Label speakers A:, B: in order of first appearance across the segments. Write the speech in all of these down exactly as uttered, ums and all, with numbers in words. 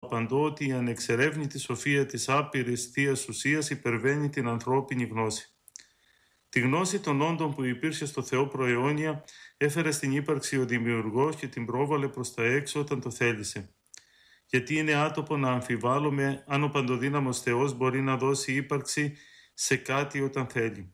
A: απαντώ ότι η ανεξερεύνητη σοφία της άπειρης Θείας Ουσίας υπερβαίνει την ανθρώπινη γνώση. Τη γνώση των όντων που υπήρχε στο Θεό προαιώνια έφερε στην ύπαρξη ο Δημιουργός και την πρόβαλε προς τα έξω όταν το θέλησε. Γιατί είναι άτομο να αμφιβάλλουμε αν ο παντοδύναμος Θεός μπορεί να δώσει ύπαρξη σε κάτι όταν θέλει.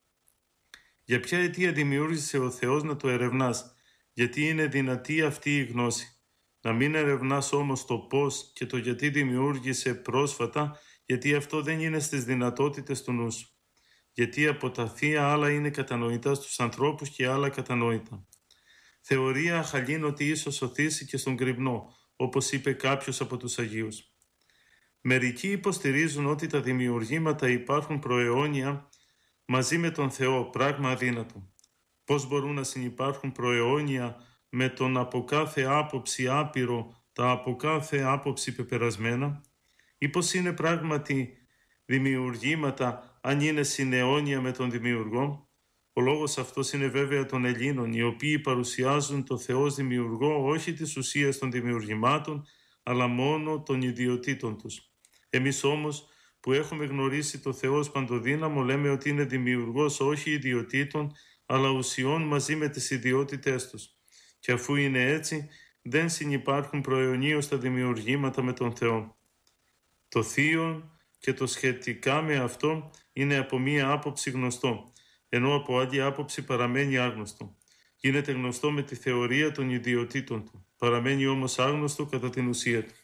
A: Για ποια αιτία δημιούργησε ο Θεός να το ερευνάς, γιατί είναι δυνατή αυτή η γνώση. Να μην ερευνάς όμως το πώς και το γιατί δημιούργησε πρόσφατα, γιατί αυτό δεν είναι στις δυνατότητες του νου σου. Γιατί από τα θεία άλλα είναι κατανοητά στους ανθρώπους και άλλα κατανόητα. Θεωρία αχαλήν ότι ίσως σωθήσει και στον κρυμνό, όπως είπε κάποιος από τους Αγίους. Μερικοί υποστηρίζουν ότι τα δημιουργήματα υπάρχουν προαιώνια μαζί με τον Θεό, πράγμα αδύνατο. Πώς μπορούν να συνυπάρχουν προαιώνια με τον από κάθε άποψη άπειρο, τα από κάθε άποψη πεπερασμένα, ή πως είναι πράγματι δημιουργήματα αν είναι συναιώνια με τον Δημιουργό. Ο λόγος αυτός είναι βέβαια των Ελλήνων, οι οποίοι παρουσιάζουν το Θεό ως Δημιουργό όχι της ουσίας των δημιουργημάτων, αλλά μόνο των ιδιωτήτων τους. Εμείς όμως που έχουμε γνωρίσει το Θεό ως παντοδύναμο λέμε ότι είναι Δημιουργός όχι ιδιωτήτων, αλλά ουσιών μαζί με τις ιδιότητές τους. Και αφού είναι έτσι, δεν συνυπάρχουν προαιωνίως τα δημιουργήματα με τον Θεό. Το θείο και το σχετικά με αυτό είναι από μία άποψη γνωστό, ενώ από άλλη άποψη παραμένει άγνωστο. Γίνεται γνωστό με τη θεωρία των ιδιωτήτων του, παραμένει όμως άγνωστο κατά την ουσία του.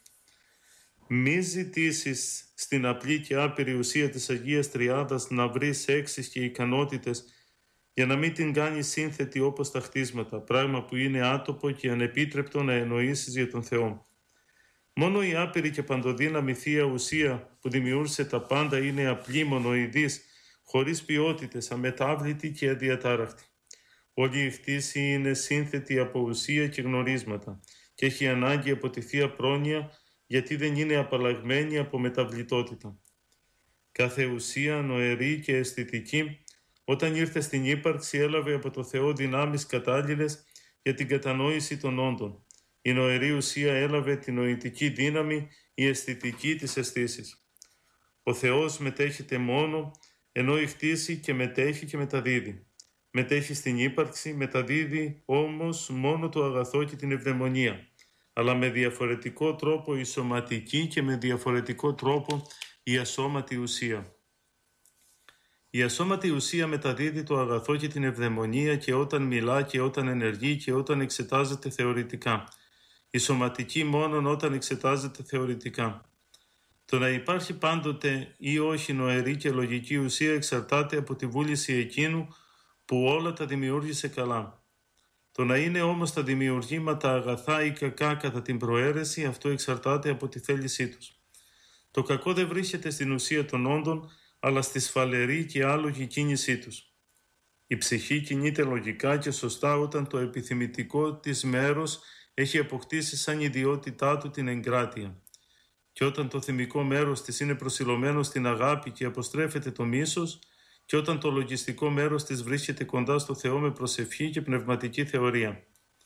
A: Μη ζητήσεις στην απλή και άπειρη ουσία της Αγίας Τριάδας να βρεις έξεις και ικανότητες για να μην την κάνεις σύνθετη όπως τα χτίσματα, πράγμα που είναι άτοπο και ανεπίτρεπτο να εννοήσεις για τον Θεό. Μόνο η άπειρη και παντοδύναμη Θεία Ουσία που δημιούργησε τα πάντα είναι απλή, μονοειδής, χωρίς ποιότητες, αμετάβλητη και αδιατάραχτη. Όλη η χτίση είναι σύνθετη από ουσία και γνωρίσματα και έχει ανάγκη από τη Θεία Πρόνοια, γιατί δεν είναι απαλλαγμένη από μεταβλητότητα. Κάθε ουσία νοερή και αισθητική, όταν ήρθε στην ύπαρξη, έλαβε από το Θεό δυνάμεις κατάλληλες για την κατανόηση των όντων. Η νοερή ουσία έλαβε την νοητική δύναμη, η αισθητική της αισθήσης. Ο Θεός μετέχεται μόνο, ενώ η χτίση και μετέχει και μεταδίδει. Μετέχει στην ύπαρξη, μεταδίδει όμως μόνο το αγαθό και την ευδαιμονία, αλλά με διαφορετικό τρόπο η σωματική και με διαφορετικό τρόπο η ασώματη ουσία. Η ασώματη ουσία μεταδίδει το αγαθό και την ευδαιμονία και όταν μιλά και όταν ενεργεί και όταν εξετάζεται θεωρητικά. Η σωματική μόνον όταν εξετάζεται θεωρητικά. Το να υπάρχει πάντοτε ή όχι νοερή και λογική ουσία εξαρτάται από τη βούληση εκείνου που όλα τα δημιούργησε καλά. Το να είναι όμως τα δημιουργήματα αγαθά ή κακά κατά την προαίρεση, αυτό εξαρτάται από τη θέλησή τους. Το κακό δεν βρίσκεται στην ουσία των όντων, αλλά στη σφαλερή και άλογη κίνησή τους. Η ψυχή κινείται λογικά και σωστά όταν το επιθυμητικό της μέρος έχει αποκτήσει σαν ιδιότητά του την εγκράτεια. Και όταν το θυμικό μέρος της είναι προσιλωμένο στην αγάπη και αποστρέφεται το μίσος, και όταν το λογιστικό μέρος της βρίσκεται κοντά στο Θεό με προσευχή και πνευματική θεωρία.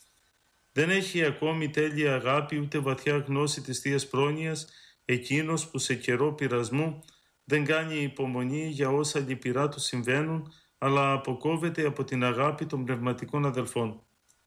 A: Δεν έχει ακόμη τέλεια αγάπη ούτε βαθιά γνώση της Θείας Πρόνοιας εκείνος που σε καιρό πειρασμού δεν κάνει υπομονή για όσα λυπηρά του συμβαίνουν, αλλά αποκόβεται από την αγάπη των πνευματικών αδελφών.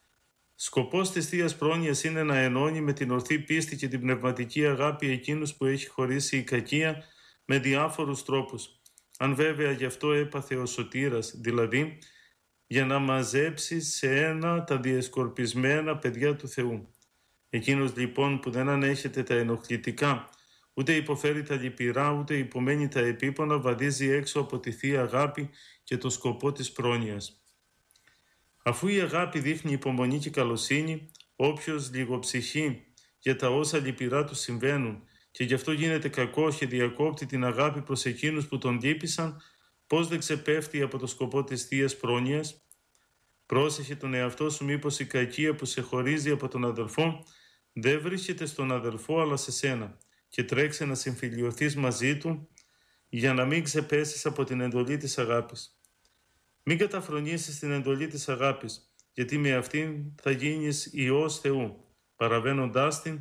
A: Σκοπός της Θείας Πρόνοιας είναι να ενώνει με την ορθή πίστη και την πνευματική αγάπη εκείνους που έχει χωρίσει η κακία με διάφορους τρόπους. Αν βέβαια γι' αυτό έπαθε ο σωτήρας, δηλαδή για να μαζέψει σε ένα τα διεσκορπισμένα παιδιά του Θεού. Εκείνος λοιπόν που δεν ανέχεται τα ενοχλητικά, ούτε υποφέρει τα λυπηρά, ούτε υπομένει τα επίπονα, βαδίζει έξω από τη Θεία Αγάπη και το σκοπό της πρόνοιας. Αφού η αγάπη δείχνει υπομονή και καλοσύνη, όποιος λιγοψυχεί για τα όσα λυπηρά του συμβαίνουν και γι' αυτό γίνεται κακός και διακόπτει την αγάπη προς εκείνους που τον λύπησαν, πώς δεν ξεπέφτει από το σκοπό της Θείας Πρόνοιας? Πρόσεχε τον εαυτό σου μήπως η κακία που σε χωρίζει από τον αδελφό δεν βρίσκεται στον αδελφό αλλά σε σένα και τρέξε να συμφιλιωθείς μαζί του για να μην ξεπέσεις από την εντολή της αγάπης. Μην καταφρονήσεις την εντολή της αγάπης, γιατί με αυτήν θα γίνεις Υιός Θεού. Παραβαίνοντάς την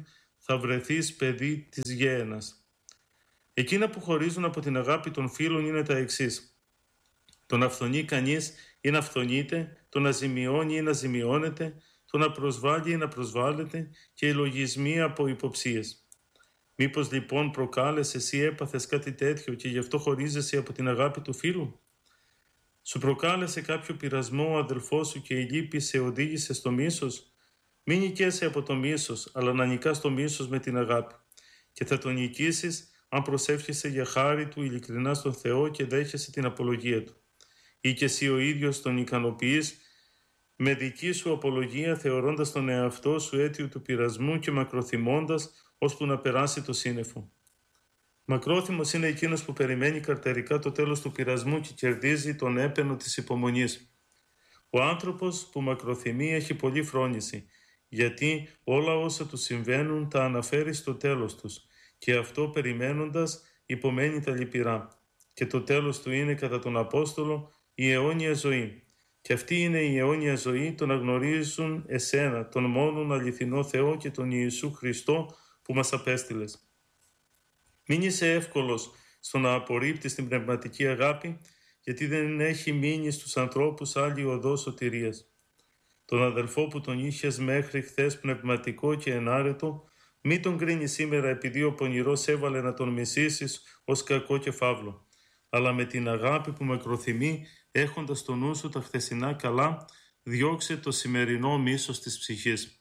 A: θα βρεθείς παιδί της γέενας. Εκείνα που χωρίζουν από την αγάπη των φίλων είναι τα εξής. Το να φθονεί κανείς ή να φθονείται, το να ζημιώνει ή να ζημιώνεται, το να προσβάλλει ή να προσβάλλεται και οι λογισμοί από υποψίες. Μήπως λοιπόν προκάλεσες εσύ έπαθες κάτι τέτοιο και γι' αυτό χωρίζεσαι από την αγάπη του φίλου? Σου προκάλεσε κάποιο πειρασμό ο αδελφός σου και η λύπη σε οδήγησε στο μίσος? Μην νικέσαι από το μίσος, αλλά να νικάς το μίσος με την αγάπη. Και θα το νικήσεις αν προσεύχεσαι για χάρη του ειλικρινά στον Θεό και δέχεσαι την απολογία του. Ή και εσύ ο ίδιος τον ικανοποιείς με δική σου απολογία, θεωρώντας τον εαυτό σου αίτιο του πειρασμού και μακροθυμώντας ώσπου να περάσει το σύννεφο. Μακρόθυμος είναι εκείνος που περιμένει καρτερικά το τέλος του πειρασμού και κερδίζει τον έπαινο της υπομονής. Ο άνθρωπος που μακροθυμεί έχει πολλή φρόνηση, γιατί όλα όσα του συμβαίνουν τα αναφέρει στο τέλος τους και αυτό περιμένοντας υπομένει τα λυπηρά. Και το τέλος του είναι κατά τον Απόστολο η αιώνια ζωή. Και αυτή είναι η αιώνια ζωή, το να γνωρίζουν εσένα, τον μόνον αληθινό Θεό και τον Ιησού Χριστό που μας απέστειλες. Μην είσαι εύκολος στο να απορρίπτεις την πνευματική αγάπη, γιατί δεν έχει μείνει στους ανθρώπους άλλη οδός σωτηρίας. Τον αδελφό που τον είχες μέχρι χθες πνευματικό και ενάρετο, μην τον κρίνεις σήμερα επειδή ο πονηρός έβαλε να τον μισήσεις ως κακό και φαύλο, αλλά με την αγάπη που μακροθυμεί, έχοντας στο νου σου τα χθεσινά καλά, διώξε το σημερινό μίσος της ψυχής.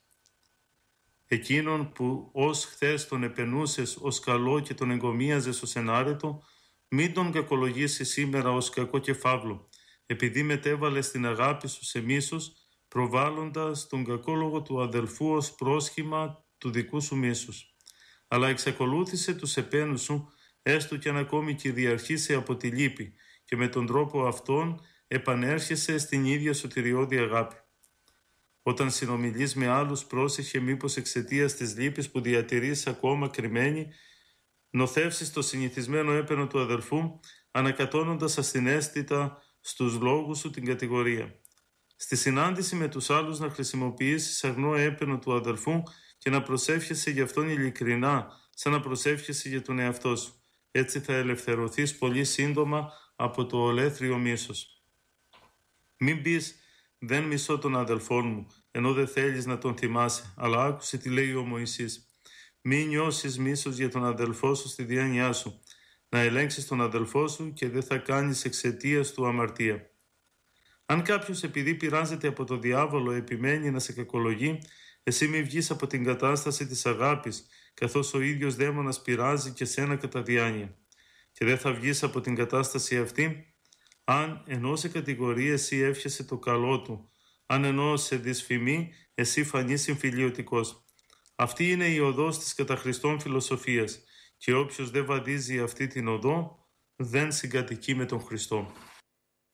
A: Εκείνον που ως χθες τον επενούσες ως καλό και τον εγκομίαζες ως ενάρετο, μην τον κακολογήσεις σήμερα ως κακό και φαύλο, επειδή μετέβαλες την αγάπη σου σε μίσος, προβάλλοντας τον κακό λόγο του αδελφού ως πρόσχημα του δικού σου μίσους. Αλλά εξακολούθησε τους επένους σου, έστω κι αν ακόμη κυριαρχήσει από τη λύπη, και με τον τρόπο αυτόν επανέρχεσαι στην ίδια σωτηριώδη αγάπη. Όταν συνομιλείς με άλλους, πρόσεχε μήπως εξαιτίας της λύπης που διατηρείς ακόμα κρυμμένη, νοθεύσεις το συνηθισμένο έπαινο του αδελφού, ανακατώνοντας ασθενέστητα στους λόγους σου την κατηγορία. Στη συνάντηση με τους άλλους να χρησιμοποιήσεις αγνό έπαινο του αδελφού και να προσεύχεσαι για αυτόν ειλικρινά, σαν να προσεύχεσαι για τον εαυτό σου. Έτσι θα ελευθερωθείς πολύ σύντομα από το ολέθριο μίσος. Μην πεις «Δεν μισώ τον αδελφόν μου», ενώ δεν θέλεις να τον θυμάσαι, αλλά άκουσε τι λέει ο Μωυσής. Μην νιώσεις μίσος για τον αδελφό σου στη διάνοιά σου, να ελέγξεις τον αδελφό σου και δεν θα κάνεις εξαιτίας του αμαρτία. Αν κάποιος επειδή πειράζεται από το διάβολο επιμένει να σε κακολογεί, εσύ μη βγεις από την κατάσταση της αγάπης, καθώς ο ίδιος δαίμονας πειράζει και σένα κατά διάνοια. Και δεν θα βγεις από την κατάσταση αυτή, αν ενώ σε κατηγορεί εσύ εύχεσαι το καλό του, αν ενώ σε δυσφημεί εσύ φανείς συμφιλιωτικός. Αυτή είναι η οδός της κατά Χριστόν φιλοσοφίας και όποιος δεν βαδίζει αυτή την οδό δεν συγκατοικεί με τον Χριστό.